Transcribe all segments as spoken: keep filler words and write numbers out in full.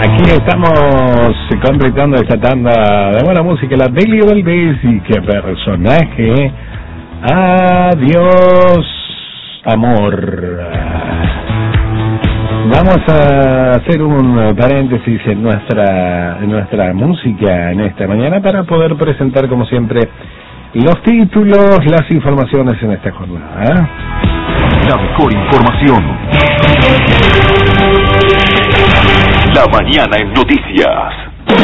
Aquí estamos completando esta tanda de buena música, la Daily Valdés, y qué personaje. Adiós, amor. Vamos a hacer un paréntesis en nuestra, en nuestra música en esta mañana para poder presentar, como siempre, los títulos, las informaciones en esta jornada. ¿eh? La mejor información. La mañana en noticias.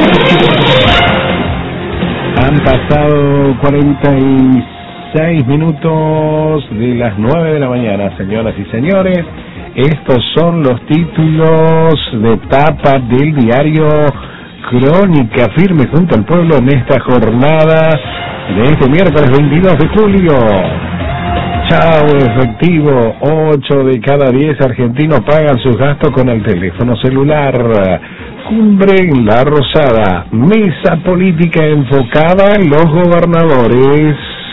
Han pasado cuarenta y seis minutos de las nueve de la mañana, señoras y señores. Estos son los títulos de tapa del diario Crónica, firme junto al pueblo en esta jornada de este miércoles veintidós de julio. Chao efectivo, ocho de cada diez argentinos pagan sus gastos con el teléfono celular. Cumbre en La Rosada, mesa política enfocada en los gobernadores.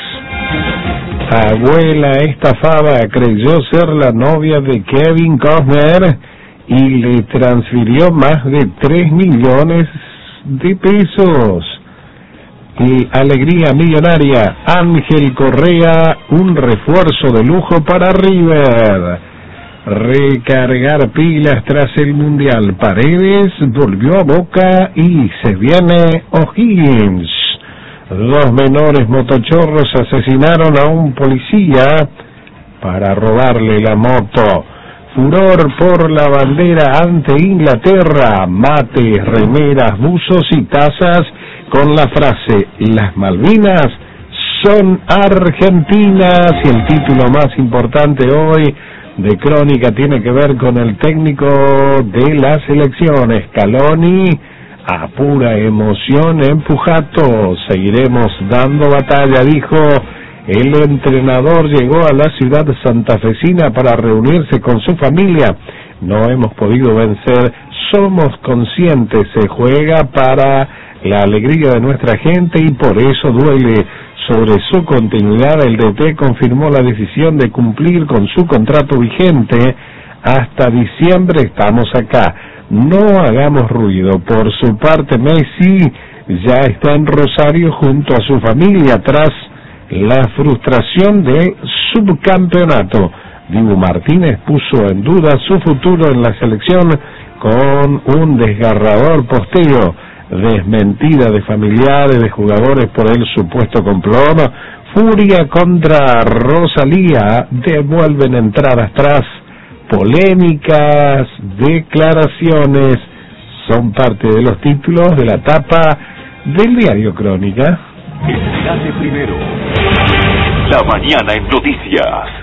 Abuela estafada, creyó ser la novia de Kevin Costner y le transfirió más de tres millones de pesos. Y alegría millonaria, Ángel Correa, un refuerzo de lujo para River. Recargar pilas tras el Mundial, Paredes volvió a Boca y se viene O'Higgins. Dos menores motochorros asesinaron a un policía para robarle la moto. Furor por la bandera ante Inglaterra, mates, remeras, buzos y tazas con la frase "Las Malvinas son argentinas". Y el título más importante hoy de Crónica tiene que ver con el técnico de la selección, Scaloni. A pura emoción, empujato, seguiremos dando batalla, dijo el entrenador. Llegó a la ciudad santafesina para reunirse con su familia. No hemos podido vencer, somos conscientes, se juega para la alegría de nuestra gente y por eso duele. Sobre su continuidad, el D T confirmó la decisión de cumplir con su contrato vigente hasta diciembre. Estamos acá. No hagamos ruido. Por su parte, Messi ya está en Rosario junto a su familia tras la frustración del subcampeonato. Dibu Martínez puso en duda su futuro en la selección con un desgarrador posteo. Desmentida de familiares de jugadores por el supuesto complot. Furia contra Rosalía. Devuelven entradas tras polémicas declaraciones. Son parte de los títulos de la tapa del diario Crónica. Escuchate primero. La mañana en noticias.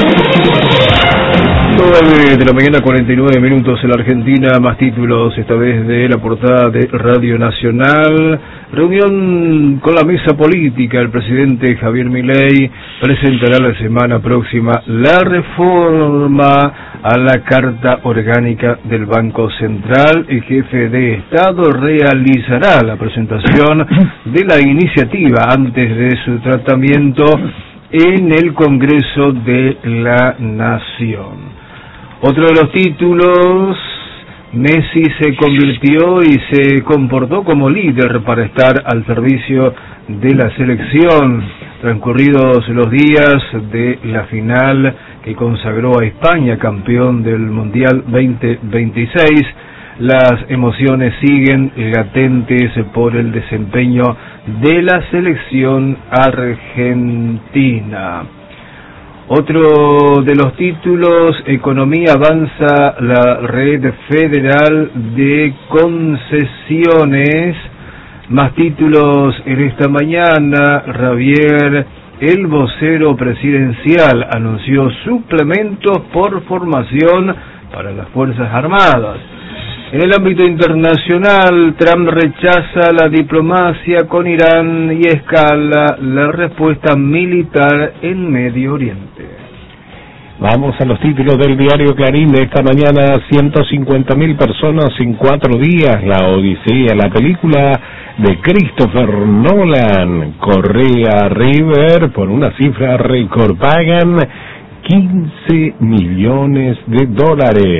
nueve de la mañana, cuarenta y nueve minutos en la Argentina. Más títulos, esta vez de la portada de Radio Nacional. Reunión con la mesa política. El presidente Javier Milei presentará la semana próxima la reforma a la Carta Orgánica del Banco Central. El jefe de Estado realizará la presentación de la iniciativa antes de su tratamiento en el Congreso de la Nación. Otro de los títulos, Messi se convirtió y se comportó como líder para estar al servicio de la selección. Transcurridos los días de la final que consagró a España campeón del Mundial veinte veintiséis, las emociones siguen latentes por el desempeño de la selección argentina. Otro de los títulos, economía avanza la red federal de concesiones. Más títulos en esta mañana, Javier, el vocero presidencial, anunció suplementos por formación para las Fuerzas Armadas. En el ámbito internacional, Trump rechaza la diplomacia con Irán y escala la respuesta militar en Medio Oriente. Vamos a los títulos del diario Clarín de esta mañana. ciento cincuenta mil personas en cuatro días. La Odisea, la película de Christopher Nolan. Correa River por una cifra récord. Pagan quince millones de dólares.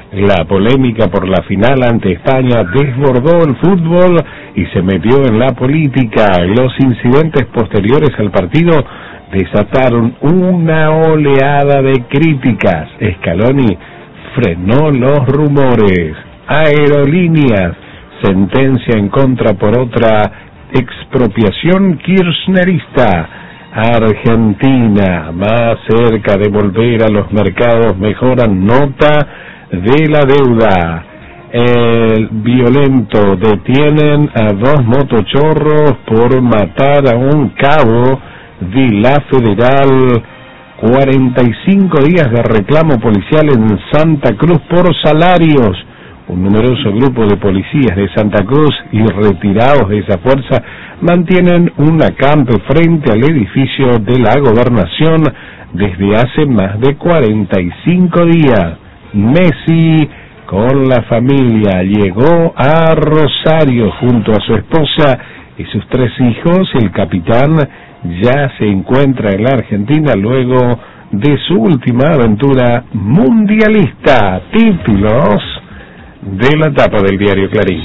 La polémica por la final ante España desbordó el fútbol y se metió en la política. Los incidentes posteriores al partido desataron una oleada de críticas. Scaloni frenó los rumores. Aerolíneas, sentencia en contra por otra expropiación kirchnerista. Argentina, más cerca de volver a los mercados, mejoran nota de la deuda. El violento, detienen a dos motochorros por matar a un cabo de la Federal. Cuarenta y cinco días de reclamo policial en Santa Cruz por salarios. Un numeroso grupo de policías de Santa Cruz y retirados de esa fuerza mantienen un acampe frente al edificio de la gobernación desde hace más de cuarenta y cinco días. Messi con la familia llegó a Rosario junto a su esposa y sus tres hijos. El capitán ya se encuentra en la Argentina luego de su última aventura mundialista. Títulos de la tapa del diario Clarín.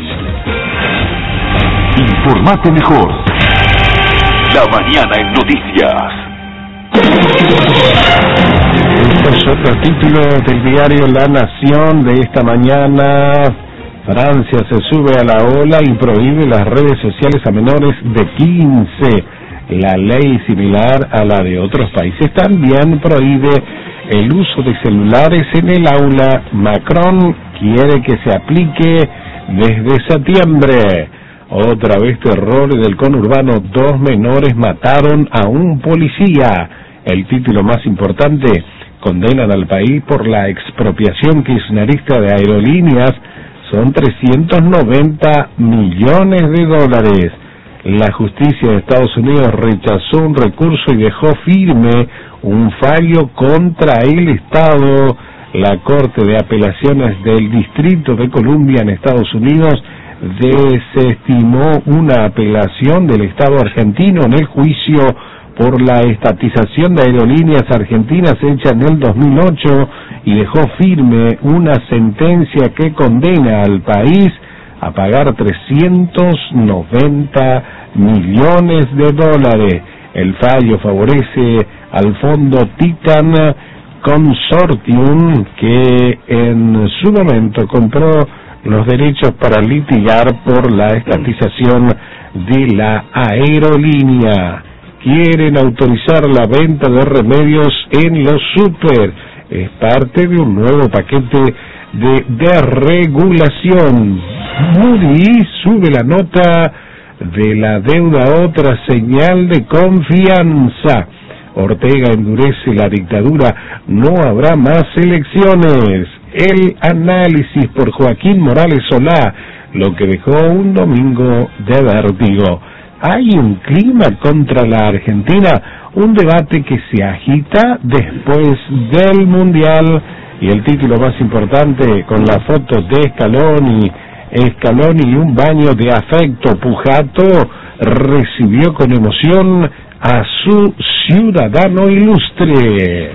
Informate mejor. La mañana en noticias. Este es otro título del diario La Nación de esta mañana. Francia se sube a la ola y prohíbe las redes sociales a menores de quince. La ley, similar a la de otros países, también prohíbe el uso de celulares en el aula. Macron quiere que se aplique desde septiembre. Otra vez terror del conurbano, dos menores mataron a un policía. El título más importante, condenan al país por la expropiación kirchnerista de aerolíneas, son trescientos noventa millones de dólares. La justicia de Estados Unidos rechazó un recurso y dejó firme un fallo contra el Estado. La Corte de Apelaciones del Distrito de Columbia en Estados Unidos desestimó una apelación del Estado argentino en el juicio por la estatización de aerolíneas argentinas hecha en el dos mil ocho y dejó firme una sentencia que condena al país a pagar trescientos noventa millones de dólares. El fallo favorece al fondo Titan Consortium, que en su momento compró los derechos para litigar por la estatización de la aerolínea. Quieren autorizar la venta de remedios en los súper. Es parte de un nuevo paquete de desregulación. Moody's sube la nota de la deuda, otra señal de confianza. Ortega endurece la dictadura, no habrá más elecciones. El análisis por Joaquín Morales Solá, lo que dejó un domingo de vértigo. Hay un clima contra la Argentina, un debate que se agita después del Mundial, y el título más importante con la foto de Scaloni, Scaloni y un baño de afecto. Pujato recibió con emoción a su ciudadano ilustre.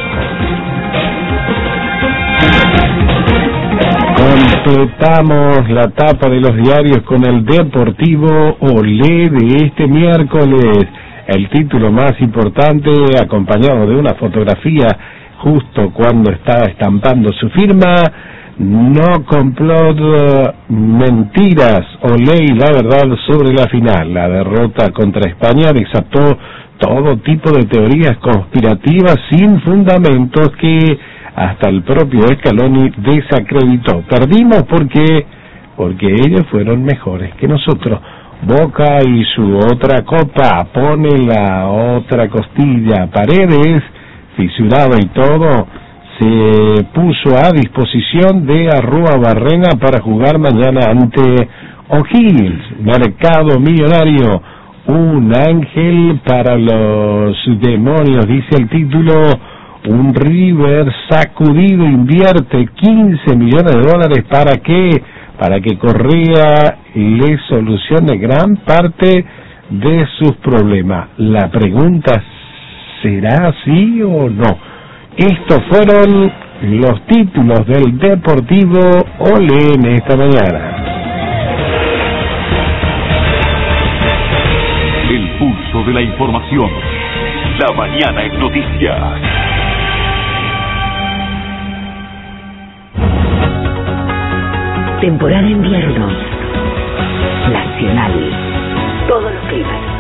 Completamos la tapa de los diarios con el Deportivo Olé de este miércoles. El título más importante, acompañado de una fotografía justo cuando estaba estampando su firma: no complot, mentiras, Olé y la verdad sobre la final. La derrota contra España desató todo tipo de teorías conspirativas sin fundamentos que hasta el propio Scaloni desacreditó. Perdimos porque porque ellos fueron mejores que nosotros. Boca y su otra copa, pone la otra costilla. Paredes, fisurado y todo, se puso a disposición de Arrúa-Barrena para jugar mañana ante O'Higgins. Mercado millonario, un ángel para los demonios, dice el título. Un River sacudido invierte quince millones de dólares para que para que Correa le solucione gran parte de sus problemas. La pregunta, ¿será así o no? Estos fueron los títulos del Deportivo Ole en esta mañana. El pulso de la información. La mañana en noticias. Temporada invierno. Nacional. Todos los climas.